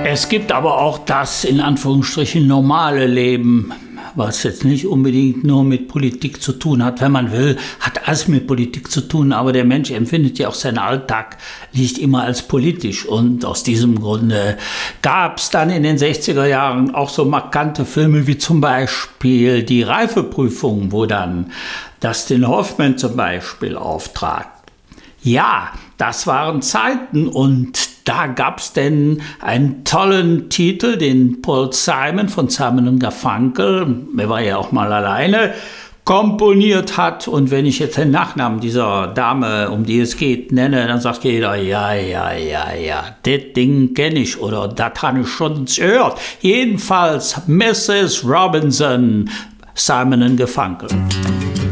Es gibt aber auch das in Anführungsstrichen normale Leben, was jetzt nicht unbedingt nur mit Politik zu tun hat. Wenn man will, hat alles mit Politik zu tun, aber der Mensch empfindet ja auch seinen Alltag nicht immer als politisch. Und aus diesem Grunde gab es dann in den 60er Jahren auch so markante Filme wie zum Beispiel Die Reifeprüfung, wo dann Dustin Hoffman zum Beispiel auftrat. Ja, das waren Zeiten und da gab es denn einen tollen Titel, den Paul Simon von Simon & Garfunkel, er war ja auch mal alleine, komponiert hat. Und wenn ich jetzt den Nachnamen dieser Dame, um die es geht, nenne, dann sagt jeder, ja, das Ding kenne ich oder das habe ich schon gehört. Jedenfalls Mrs. Robinson, Simon & Garfunkel.